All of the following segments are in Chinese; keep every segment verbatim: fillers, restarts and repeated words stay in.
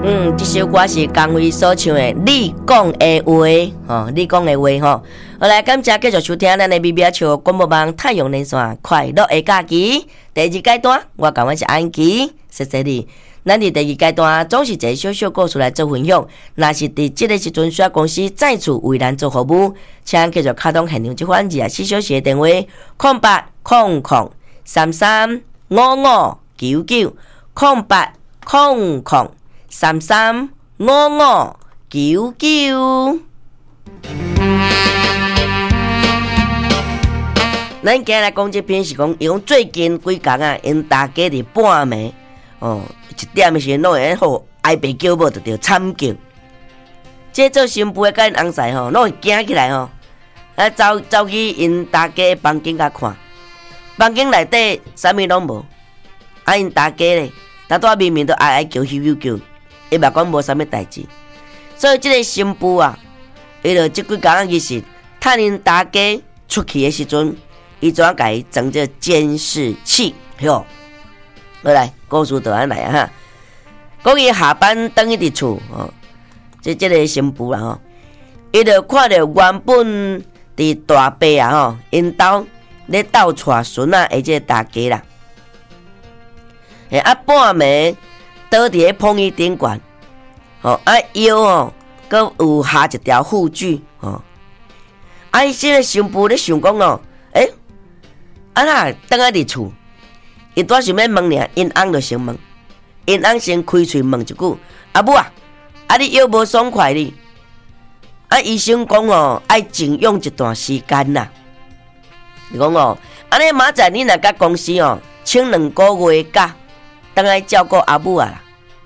嗯，这首歌是江蕙所唱的《你讲的话》哦，你讲的话吼。好来，感谢继续收听咱的 B B 笑广播网太阳连线快乐的假期第二阶段，我讲我是安琪，谢谢你。咱伫第二阶段总是一个小小故事来做分享，若是伫即个时阵需要公司再次为咱做服务，请继续卡通现场即款二十四小时的电话：空八空空三三五五九九空八空空。三三五五九九，咱今日来讲这篇是讲，伊讲最近几工啊，因大家伫半暝哦，一点的时阵，拢会好哀爸叫某就着惨叫。这做新妇的甲因翁婿吼，拢会惊起来吼，啊走走去因大家的房间甲看，房间内底啥物拢无，啊因大家咧，大大明明都哀哀叫、咻咻叫。伊嘛讲无啥物代志，所以即个新妇啊，伊就即几工仔日时，趁因大家出去的时阵，伊怎甲伊装这监视器？哟，好来，故事就安来啊哈。讲伊下班等伊伫厝哦，即即个新妇啦吼，伊就看到原本伫大伯啊吼，因兜咧斗带孙啊，而且大家啦，诶啊半暝。倒伫咧碰椅顶悬，吼啊腰哦，佮有下一条护具，吼啊伊即个新妇咧想讲哦，诶、欸，啊那等下伫厝，伊拄想要问尔，因翁就先问，因翁先开喙问一句，阿母啊，啊你腰无爽快哩？啊医生讲哦，爱静养一段时间啦。伊讲哦，安尼明仔载你若甲公司哦，请两个月假。当来照顾阿母啊啦！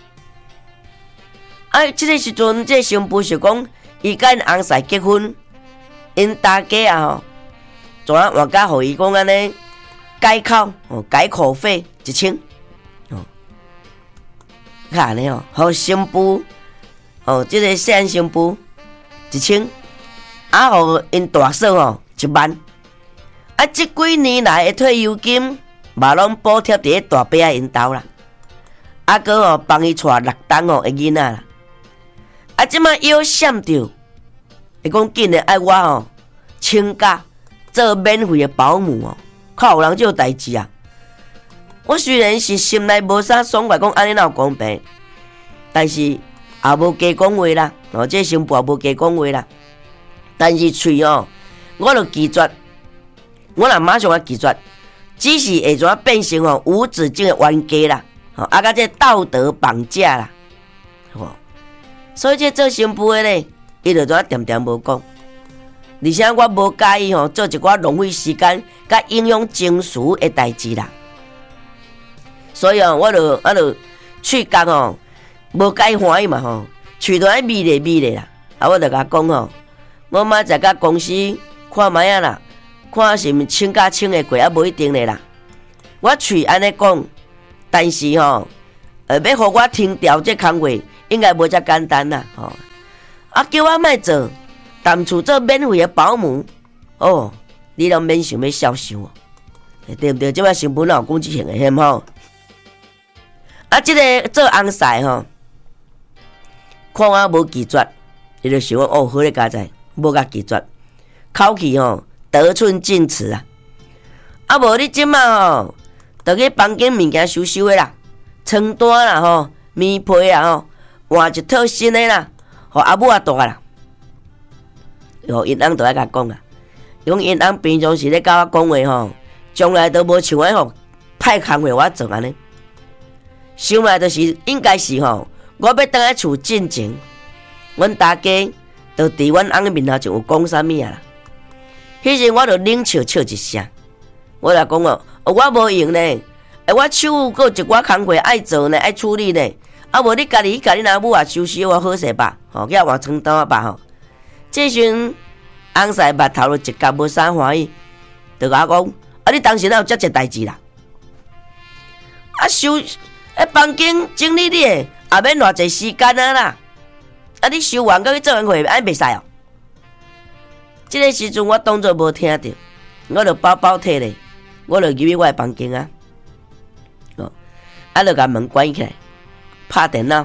啊，即个时阵，即个新妇是讲，伊甲因翁婿结婚，因大家啊吼，怎啊换甲互伊讲安尼改口哦，改口费一千哦，看安尼哦，互新妇哦，即、这个细汉新妇一千，啊，互因大嫂哦一万，啊，即几年来的退休金嘛拢补贴伫咧大伯仔因兜啦。啊，哥哦，帮伊带六档哦的囡仔啦。啊，即摆腰闪着，会讲紧的爱我哦，请假做免费的保姆哦，靠有人这代志啊。我虽然是心内无啥爽快，讲安尼哪有公平，但是也无加讲话啦。哦，这新妇也无加讲话啦。但是喙哦，我就拒绝，我若马上啊拒绝，只是会怎变成哦无止境的冤家啦。啊，甲这道德绑架啦，吼、哦，所以这做新妇的咧，伊就怎点点无讲，而且我无介意吼做一寡浪费时间、甲影响情绪的代志啦。所以哦，我就我就喙角吼无介欢喜嘛吼，喙都爱咪咧咪咧啦。啊，我就甲讲吼，我明仔甲公司看卖啊啦，看是毋请假请会过啊，无一定咧啦。我喙安尼讲。但是吼，呃，要互我停掉这工作，应该无遮简单啦，吼、哦。啊，叫我莫做，淡厝做免费的保姆，哦，你拢免想要销售哦，对不对？即摆新闻有讲即项的险吼。啊，即、这个做翁婿吼，看我无拒绝，伊就想讲哦，好咧，家在无甲拒绝，口气吼得寸进尺啊。啊，无你即摆吼。就去房间物件收收的啦，床单啦吼，棉被啊吼，换一套新的啦，互阿母啊大啦。吼，因翁就爱甲讲啦，讲因翁平常时咧甲我讲话吼，从来都无像我吼派工课我做安尼。想来就是应该是吼，我要倒来厝进前，阮大家就伫阮翁面头前有讲啥物啊啦。迄时我就冷笑笑一声，我就讲哦。我无用呢，诶，我手佫有一寡工课爱做呢，爱处理呢。啊，无你家己去家己阿母啊收拾我好势吧，吼，叫换床单吧吼。这时翁婿目头就一角无啥欢喜，就甲我讲：啊，你当时哪有遮济代志啦？啊，收诶房间整理你诶，也免偌济时间啊啦。啊，你收完，佮去做完课，安袂使哦。这个时阵我当作无听到，我就包包摕咧。我就入去我的房间啊，哦，啊，就甲门关起来，拍电脑，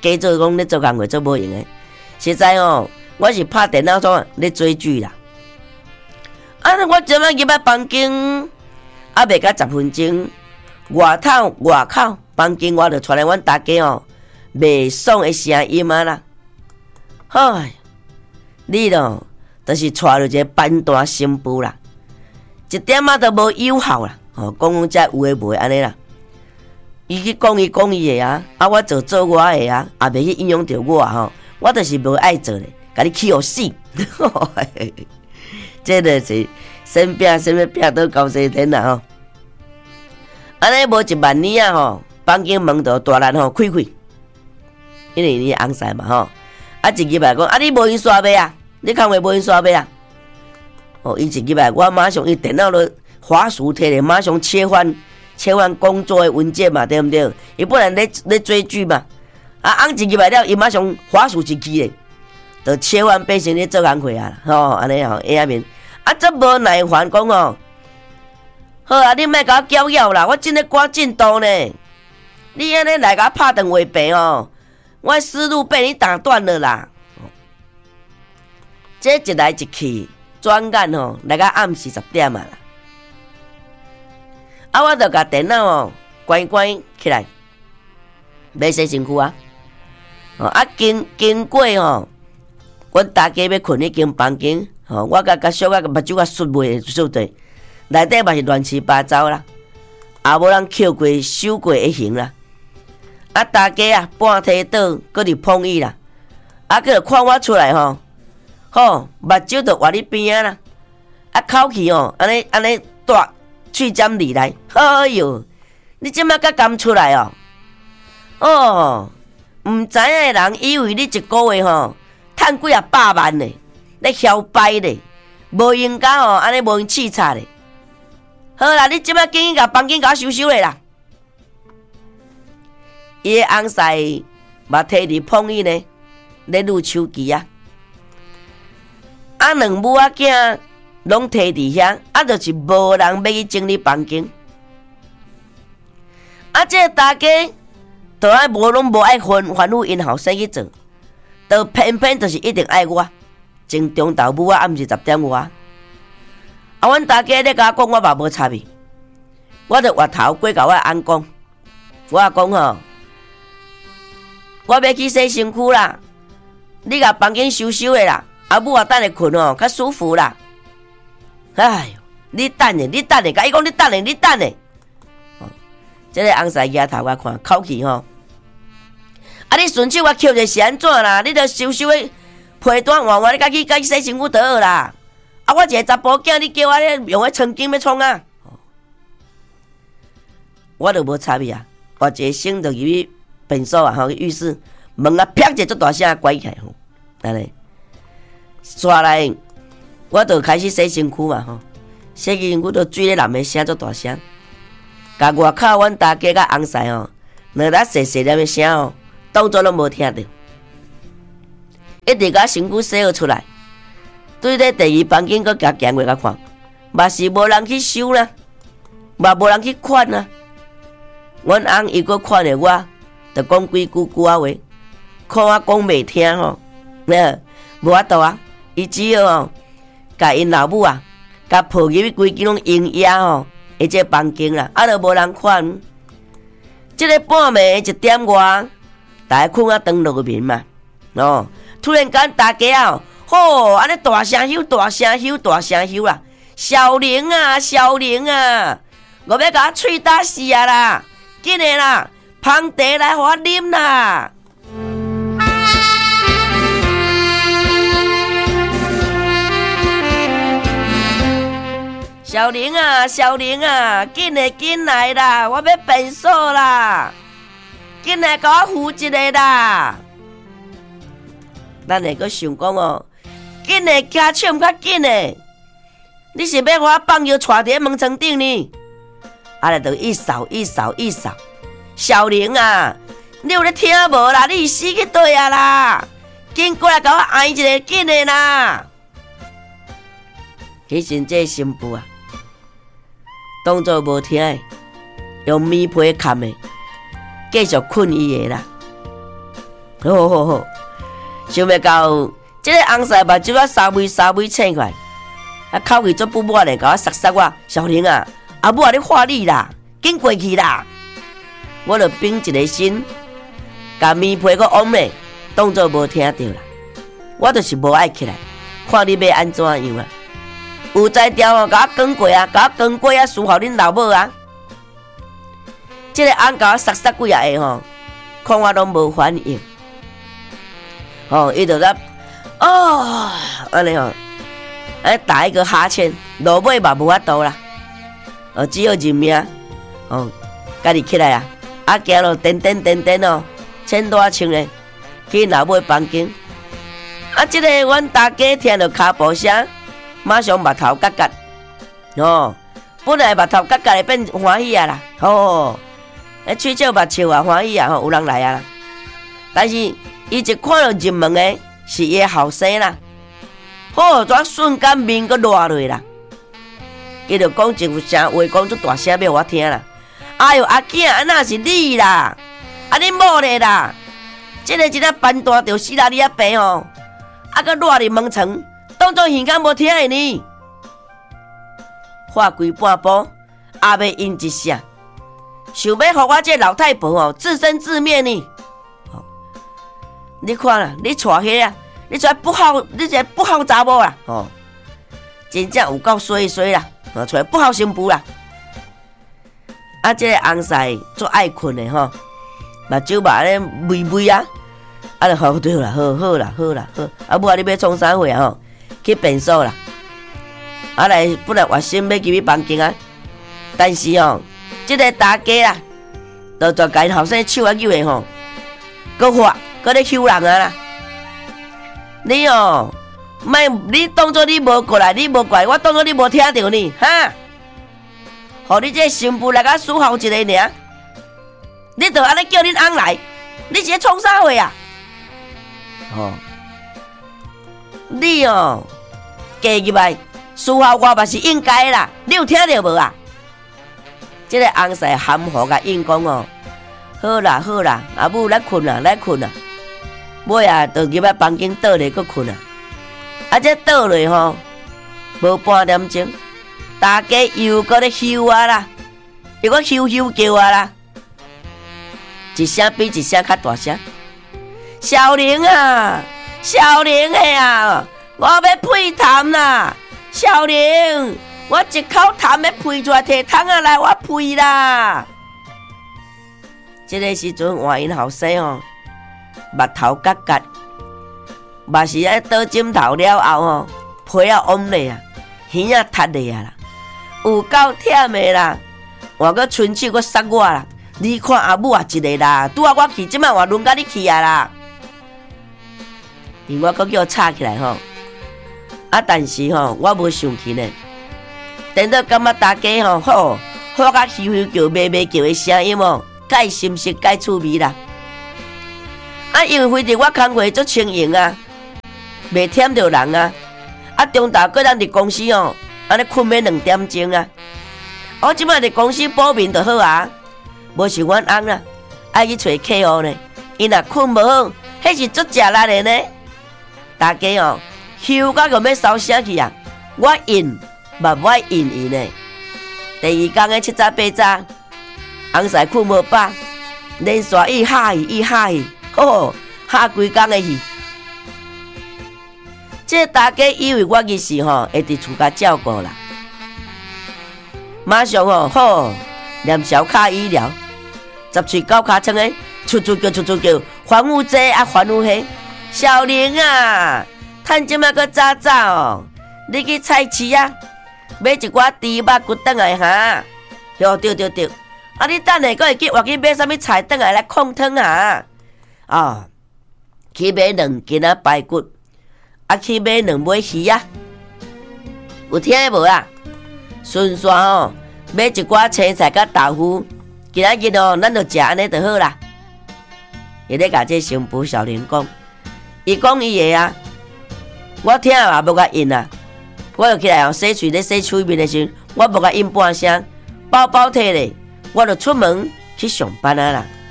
假做讲咧做工课做无用诶。实在哦，我是拍电脑怎咧追剧啦。啊，我即摆入来房间，啊，未到十分钟，外头外口房间外头传来阮大家哦袂爽诶声音啊啦。唉，你咯，就是娶着一个班大新妇啦，一点仔都无友好啦。哦，讲讲遮有诶无诶安尼啦。伊去讲伊讲伊诶啊，啊我做做我诶啊，也袂去影响着我啊吼。我就是无爱做咧，甲你气互死。这就是生病什么病都高西天啦吼。安尼无一万年啊吼，房间门就大力吼开开，因为你红晒嘛吼。啊一入来讲，啊你无用刷尾啊？你看话无用刷尾啊？哦，伊一入来，我马上伊电脑咧滑鼠摕咧，马上切换切换工作的文件嘛，对不对？伊本来咧咧追剧嘛，啊红一入来了，伊马上滑鼠一记咧，就切换变成咧做工课啊，吼安尼吼下面，啊这无耐烦讲哦。好啊，你莫甲我搅扰啦，我正咧赶进度呢。你安尼来甲我拍电话病哦，我思路被你打断了啦。这一来一去，转眼吼来到暗时十点啊啦。啊，我著甲电脑哦关关起来，要洗身躯啊。哦啊，经经过吼，阮大家要困迄间房间，吼，我甲甲小甲目睭甲缩袂缩对。内底嘛是乱七八糟啦，也无人扣过、收过的形啦。啊，大家啊半体倒，搁伫碰椅啦。啊，搁看我出来吼，吼目睭就活伫边啊啦。啊，口气吼，安尼安尼大喙尖利来。哎哟，你即摆才刚出来哦？哦，毋知影的人以为你一个月吼趁几啊百万呢，咧嚣摆咧，无用甲吼安尼无用刺擦咧。好啦，你即摆紧紧甲房间甲我收收咧啦。伊个翁婿嘛摕伫碰椅呢，咧撸手机啊。啊，两母仔囝拢摕伫遐，啊，就是无人要去整理房间。啊，这个大家都爱无拢无爱吩吩咐因后生去做，都偏偏就是一定爱我，从中昼母啊暗时十点外。啊，阮大家咧甲我讲，我嘛无插伊，我就回头过甲我翁讲，我讲吼，我要去洗身躯啦，你甲房间收收的啦，啊母啊等下困吼较舒服啦。哎哟，你等下，你等下，甲伊讲你等下，你等下。哦，这个翁婿举头我看，口气吼，啊你顺手我扣者是安怎啦？你着收收的被单换换，你家己家己洗身躯就好啦。啊！我一个查甫囝，你叫我咧用迄曾经要创啊！我就无插伊啊，我一个先就入去便所啊，吼浴室门啊，啪一个足大声关起来吼，安尼，刷来我就开始洗身躯嘛吼，洗身躯就水咧淋的声足大声，甲外口阮大家甲翁婿吼，两搭细细粒的声吼，当作拢无听到，一直甲身躯洗好出来。对咧第二房间，搁行行过甲看，嘛是无人去收啦，嘛无人去看啦。阮翁伊搁看着我，就讲几句句啊话，看我讲袂听吼，呃，无法度啊，伊只好吼，甲因老母啊，甲抱入去规间拢营业吼，迄只房间啦，啊，都无人看。即个半暝一点外，大家困啊，长落眠嘛，哦，突然间大家哦。吼，安尼大声吼，大声吼，大声吼啦！小玲啊，小玲啊，我要甲我喙打死啊啦！紧的啦，芳茶来互我啉啦！小玲啊，小玲啊，紧的紧来啦！我要便所啦！紧来甲我扶一个啦！咱下个想讲哦。紧诶，骑手毋较紧诶！你是要我放药带伫门床顶呢？啊，来就一扫一扫一扫。小玲啊，你有咧听无啦？你死去对啊啦！紧过来甲我挨一个紧诶啦！迄阵这新妇啊，当作无听诶，用棉被盖诶，继续困伊诶啦。 好好好，想袂到，这个红色目睭啊，沙微沙微青块，啊口气足不满的，甲我杀杀我，小玲啊，阿母啊，你化你啦，紧过去啦！我就屏一个心，甲面皮个往咧，当作无听到啦。我就是无爱起来，看你要安怎样啊？有才调哦，甲我讲过啊，甲我讲过啊，输互恁老母啊！这个翁甲我杀杀几下下吼，看我拢无反应。哦，伊就在哦，安尼吼，哎打一个哈欠，落尾嘛无法度啦，哦，只有认命，哦，家己起来啊，啊行咯，颠颠颠颠哦，穿大穿咧，去老母房间，啊，这个阮大家听到脚步声，马上目头角角，哦，本来目头角角会变欢喜啊啦，哦，哎，喙笑目笑啊，欢喜啊，吼，有人来啊啦，但是。伊一看到入门的是伊后生啦，好，转瞬间面个热落啦，伊就讲一句声话，讲出大声要我听啦。哎哟，阿囝，安那是你啦，啊恁某咧啦，这个一只band大着死啦你阿爸吼，啊个热入门床，当作耳根无听的呢。话归半步，阿妹应一声，想要互我这老太婆哦自生自灭呢。你看啦，你带迄啊，你这不好，你这不好查某啦，哦，真正有够衰衰啦，哦，出来不好新妇啦。啊，这个红婿做爱困的吼，目睭目咧微微啊，啊，就好对啦，好好啦，好啦，好。啊，母啊，你要创啥货啊？吼，去便所啦。啊来，本来活心要入去房间啊，但是哦，这个大家啦，就就甲因后生手啊扭的吼，搁发。搁咧求人啊啦！你哦，莫你当作你无过来，你无过来，我当作你无听到呢，哈！互你这新妇来甲输候一个尔，你着安尼叫恁翁来，你是咧创啥货啊？哦，你哦，加入来输候我嘛是应该啦，你有听到无啊？这个翁婿含糊甲应讲哦，好啦好啦，阿母来困啦来困啦。尾啊，就入来房间倒咧，搁困啊！啊，这倒咧吼，无半点钟，大家又搁咧咻啊啦，又搁咻咻叫啊啦，一声比一声较大声。小玲啊，小玲的啊，我要配痰啦！小玲，我一口痰要配出来，摕汤啊来，我配啦！这个时阵换因后生哦。目头角角，嘛是咧倒枕头了后吼，皮啊往咧啊，耳啊塌咧啊啦，有够忝的啦！换个伸手搁杀我啦！你看阿母啊一个啦，拄啊我去，即摆换轮到你去啊啦！因我搁叫吵起来吼，啊但是吼我无生气呢，等到感觉大家吼好，好甲咻咻叫、咩咩叫的声音哦，介心实介趣味啦！啊，因为非得我工课足轻盈啊，袂忝着人啊。啊，中昼个咱伫公司哦，安尼困眠两点钟啊。我即摆伫公司补眠就好啊，无像阮翁啦，爱去找客户呢。伊若困无好，迄是足食力的呢。大家哦，休到个要烧声去啊！我应，嘛无爱应伊呢。第二天的七早八早，翁婿困无饱，连续伊哈伊伊哈伊。哦，下规工的戏，这大家以为我日时吼会伫厝家照顾啦，马上吼好连小卡医疗，十岁九卡称的，出出叫出出叫，还有这啊还有迄，小玲啊，趁即摆个早早哦，你去菜市啊，买一寡猪肉骨转来哈，哟对对对，啊你等下佫会去或去买啥物菜转来来控汤啊？哦，去买两斤仔排骨，啊去买两尾鱼啊，有听无啊？顺续哦，买一寡青菜甲豆腐，今仔日哦，咱就食安尼就好啦。伊咧甲这新妇小玲讲，伊讲伊个啊，我听也无甲应啊，我就起来哦，洗喙咧洗喙面的时，我无甲应半声，包包摕咧，我就出门去上班啊啦。